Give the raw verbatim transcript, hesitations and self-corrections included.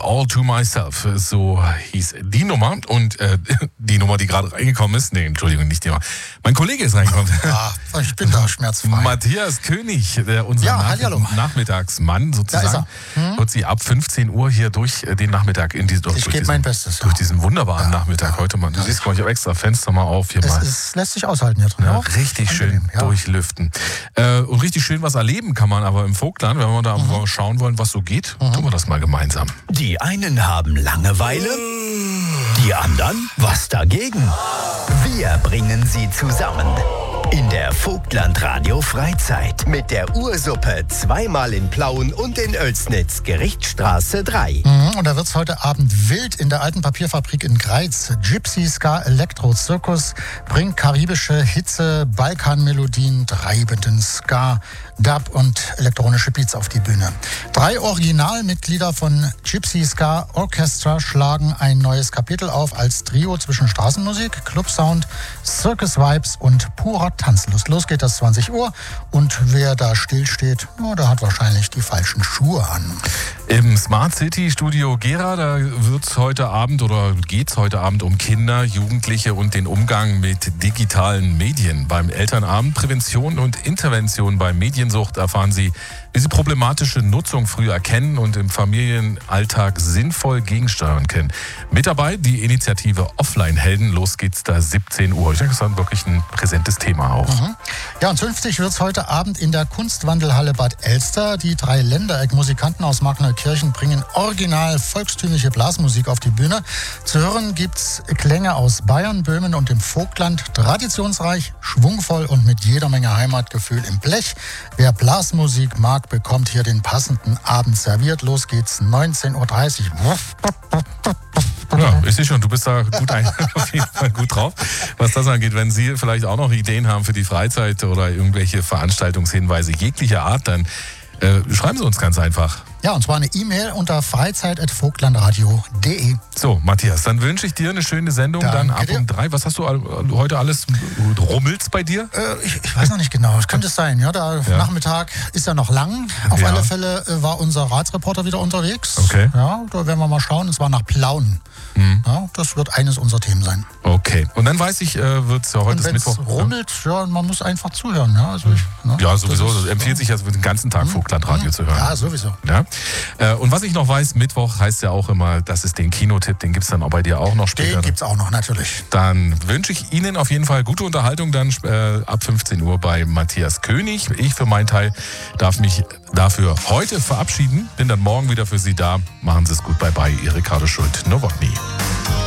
All to Myself, so hieß die Nummer. Und äh, die Nummer, die gerade reingekommen ist, nee, Entschuldigung, nicht die Nummer. Mein Kollege ist reingekommen. Ja, ich bin da schmerzfrei. Matthias König, der unser ja, Nach- Nachmittagsmann sozusagen, hm? wird sie ab fünfzehn Uhr hier durch den Nachmittag in die, durch, ich durch, diesen, mein Bestes, durch diesen wunderbaren ja, Nachmittag ja, heute mal. Du ja, siehst, ich habe extra Fenster mal auf hier es mal. Es lässt sich aushalten hier drin. Ja, auch. richtig schön ja. durchlüften. Äh, und richtig schön was erleben kann man aber im Vogtland, wenn wir da mhm. schauen wollen, was so geht, mhm. tun wir das mal gemeinsam. Die einen haben Langeweile, die anderen was dagegen. Wir bringen sie zusammen. In der Vogtland Radio Freizeit mit der Ursuppe zweimal in Plauen und in Oelsnitz, Gerichtsstraße drei. Mhm, und da wird es heute Abend wild in der alten Papierfabrik in Greiz. Gypsy Ska Elektro Zirkus bringt karibische Hitze, Balkanmelodien, treibenden Ska, Dub und elektronische Beats auf die Bühne. Drei Originalmitglieder von Gypsy Ska Orchestra schlagen ein neues Kapitel auf als Trio zwischen Straßenmusik, Clubsound, Circus Vibes und purer Tanzlust. Los geht das zwanzig Uhr und wer da still steht, oh, der hat wahrscheinlich die falschen Schuhe an. Im Smart City Studio Gera, da wird's heute Abend oder geht's heute Abend um Kinder, Jugendliche und den Umgang mit digitalen Medien. Beim Elternabend Prävention und Intervention bei Mediensucht erfahren Sie, wie Sie problematische Nutzung früh erkennen und im Familienalltag sinnvoll gegensteuern können. Mit dabei die Initiative Offline-Helden. Los geht's da siebzehn Uhr. Ich denke, das ist wirklich ein präsentes Thema auch. Mhm. Ja, und zünftig wird es heute Abend in der Kunstwandelhalle Bad Elster. Die drei Ländereck-Musikanten aus Markneukirchen bringen original volkstümliche Blasmusik auf die Bühne. Zu hören gibt's Klänge aus Bayern, Böhmen und dem Vogtland. Traditionsreich, schwungvoll und mit jeder Menge Heimatgefühl im Blech. Wer Blasmusik mag, bekommt hier den passenden Abend serviert. Los geht's, neunzehn Uhr dreißig. Ja, ich sehe schon, du bist da gut, ein, auf jeden Fall gut drauf, was das angeht. Wenn Sie vielleicht auch noch Ideen haben für die Freizeit oder irgendwelche Veranstaltungshinweise jeglicher Art, dann äh, schreiben Sie uns ganz einfach. Ja, und zwar eine E-Mail unter freizeit at vogtlandradio punkt de. So, Matthias, dann wünsche ich dir eine schöne Sendung. Danke dann ab dir. Um drei. Was hast du heute alles? Rummelt's bei dir? Äh, ich, ich weiß noch nicht genau. Es könnte es sein. Ja, der ja. Nachmittag ist ja noch lang. Auf ja. alle Fälle äh, war unser Ratsreporter wieder unterwegs. Okay. Ja, da werden wir mal schauen. Es war nach Plauen. Mhm. Ja, das wird eines unserer Themen sein. Okay. Und dann weiß ich, äh, wird es ja heute ist Mittwoch. Wenn es rummelt, ja, man muss einfach zuhören. Ja, also ich, ne? ja sowieso. Das, ist, das empfiehlt sich ja den ganzen Tag mhm. Vogtlandradio mhm. zu hören. Ja, sowieso. Ja. Äh, und was ich noch weiß, Mittwoch heißt ja auch immer, das ist den Kinotipp, den gibt es dann auch bei dir auch noch später. Den gibt es auch noch, natürlich. Dann wünsche ich Ihnen auf jeden Fall gute Unterhaltung dann äh, ab fünfzehn Uhr bei Matthias König. Ich für meinen Teil darf mich dafür heute verabschieden. Bin dann morgen wieder für Sie da. Machen Sie es gut, bye bye. Ihr Ricardo Schult, Nowotny.